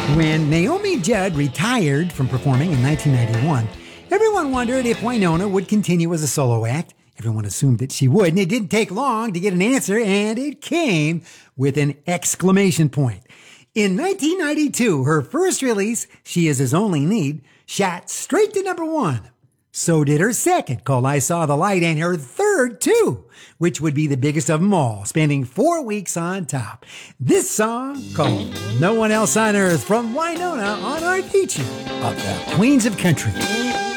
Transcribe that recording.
When Naomi Judd retired from performing in 1991, everyone wondered if Wynonna would continue as a solo act. Everyone assumed that she would, and it didn't take long to get an answer, and it came with an exclamation point. In 1992, her first release, She Is His Only Need, shot straight to number one. So did her second, called I Saw the Light, and her third, too, which would be the biggest of them all, spending 4 weeks on top. This song, called No One Else on Earth, from Wynonna on our feature of the Queens of Country.